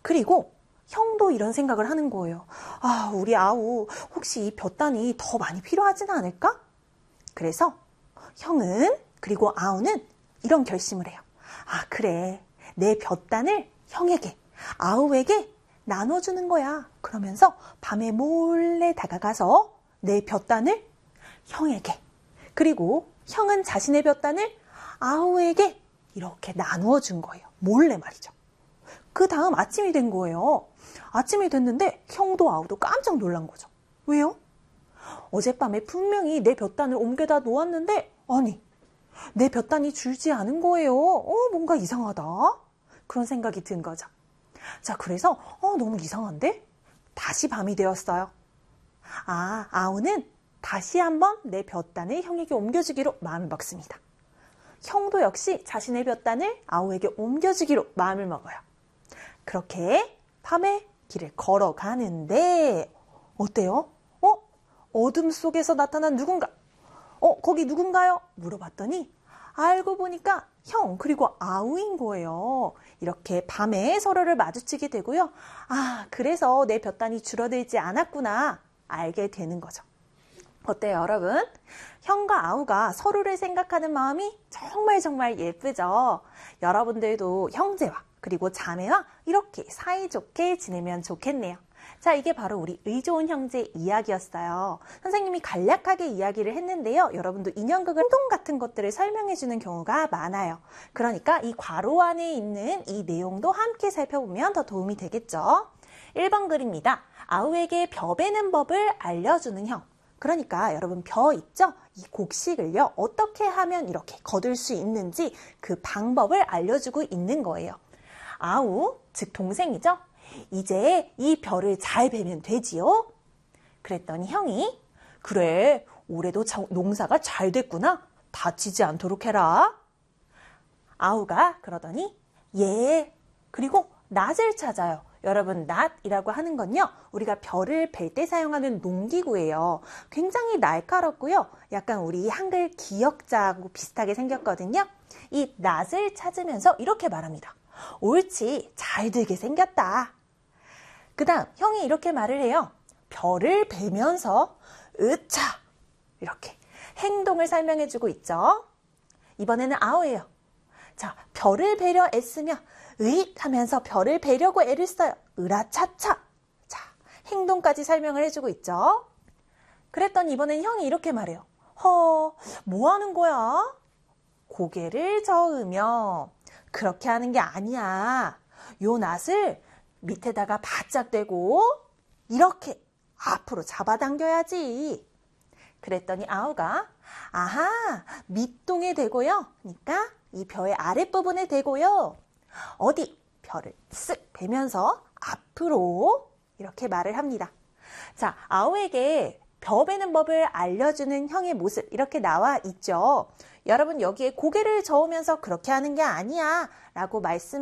그리고 형도 이런 생각을 하는 거예요. 아, 우리 아우 혹시 이 볕단이 더 많이 필요하지는 않을까? 그래서 형은 그리고 아우는 이런 결심을 해요. 아, 그래. 내 볕단을 형에게, 아우에게 나눠주는 거야. 그러면서 밤에 몰래 다가가서 내 볕단을 형에게, 그리고 형은 자신의 볕단을 아우에게 이렇게 나누어 준 거예요. 몰래 말이죠. 그 다음 아침이 된 거예요. 아침이 됐는데 형도 아우도 깜짝 놀란 거죠. 왜요? 어젯밤에 분명히 내 볕단을 옮겨다 놓았는데 아니, 내 볕단이 줄지 않은 거예요. 뭔가 이상하다. 그런 생각이 든 거죠. 자, 그래서 너무 이상한데? 다시 밤이 되었어요. 아, 아우는 다시 한번 내 볕단을 형에게 옮겨주기로 마음을 먹습니다. 형도 역시 자신의 볕단을 아우에게 옮겨주기로 마음을 먹어요. 그렇게 밤에 길을 걸어가는데 어때요? 어둠 속에서 나타난 누군가? 거기 누군가요? 물어봤더니 알고 보니까 형 그리고 아우인 거예요. 이렇게 밤에 서로를 마주치게 되고요. 아, 그래서 내 볕단이 줄어들지 않았구나 알게 되는 거죠. 어때요, 여러분? 형과 아우가 서로를 생각하는 마음이 정말 예쁘죠? 여러분들도 형제와 그리고 자매와 이렇게 사이좋게 지내면 좋겠네요. 자, 이게 바로 우리 의좋은 형제 이야기였어요. 선생님이 간략하게 이야기를 했는데요. 여러분도 인형극을 행동 같은 것들을 설명해 주는 경우가 많아요. 그러니까 이 괄호 안에 있는 이 내용도 함께 살펴보면 더 도움이 되겠죠. 1번 글입니다. 아우에게 벼 베는 법을 알려주는 형. 그러니까 여러분 벼 있죠? 이 곡식을요. 어떻게 하면 이렇게 거둘 수 있는지 그 방법을 알려주고 있는 거예요. 아우, 즉 동생이죠? 이제 이 벼를 잘 베면 되지요? 그랬더니 형이 그래, 올해도 농사가 잘 됐구나. 다치지 않도록 해라. 아우가 그러더니 예, 그리고 낫을 찾아요. 여러분, 낫이라고 하는 건요, 우리가 벼를 벨 때 사용하는 농기구예요. 굉장히 날카롭고요. 약간 우리 한글 기역자하고 비슷하게 생겼거든요. 이 낫을 찾으면서 이렇게 말합니다. 옳지, 잘 들게 생겼다. 그 다음 형이 이렇게 말을 해요. 벼를 베면서 으차 이렇게 행동을 설명해주고 있죠. 이번에는 아우예요. 자, 벼를 베려 애쓰며 으잇 하면서 벼를 베려고 애를 써요. 으라차차. 자, 행동까지 설명을 해주고 있죠. 그랬더니 이번엔 형이 이렇게 말해요. 뭐 하는 거야? 고개를 저으며 그렇게 하는 게 아니야. 요 낫을 밑에다가 바짝 대고 이렇게 앞으로 잡아당겨야지. 그랬더니 아우가 아하, 밑동에 대고요. 그러니까 이 벼의 아랫부분에 대고요. 어디 벼를 쓱 베면서 앞으로 이렇게 말을 합니다. 자, 아우에게 벼 베는 법을 알려주는 형의 모습 이렇게 나와 있죠. 여러분 여기에 고개를 저으면서 그렇게 하는 게 아니야 라고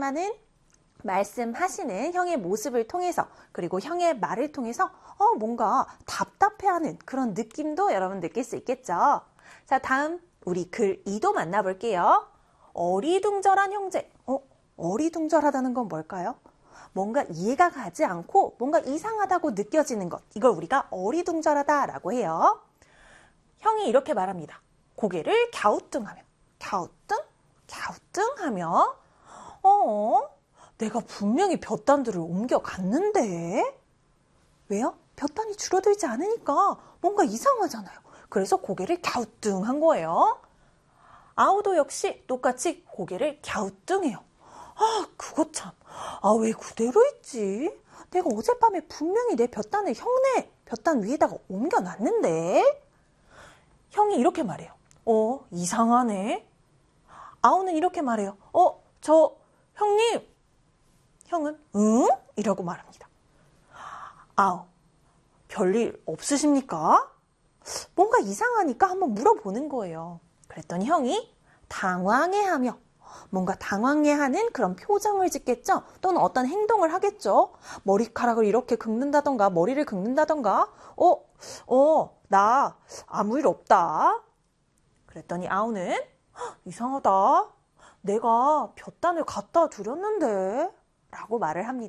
말씀하시는 형의 모습을 통해서 그리고 형의 말을 통해서 뭔가 답답해하는 그런 느낌도 여러분 느낄 수 있겠죠. 자, 다음 우리 글 2도 만나볼게요. 어리둥절한 형제. 어리둥절하다는 건 뭘까요? 뭔가 이해가 가지 않고 뭔가 이상하다고 느껴지는 것. 이걸 우리가 어리둥절하다라고 해요. 형이 이렇게 말합니다. 고개를 갸우뚱하며 갸우뚱하며 내가 분명히 볕단들을 옮겨갔는데 왜요? 볕단이 줄어들지 않으니까 뭔가 이상하잖아요. 그래서 고개를 갸우뚱한 거예요. 아우도 역시 똑같이 고개를 갸우뚱해요. 그거 참. 왜 그대로 있지? 내가 어젯밤에 분명히 내 볕단을 형네 볕단 위에다가 옮겨놨는데? 형이 이렇게 말해요. 이상하네. 아우는 이렇게 말해요. 형님. 형은 응? 이라고 말합니다. 아우, 별일 없으십니까? 뭔가 이상하니까 한번 물어보는 거예요. 그랬더니 형이 당황해하며 뭔가 당황해하는 그런 표정을 짓겠죠? 또는 어떤 행동을 하겠죠? 머리카락을 이렇게 긁는다던가 머리를 긁는다던가 나 아무 일 없다. 그랬더니 아우는 이상하다. 내가 볕단을 갖다 두렸는데 라고 말을 합니다.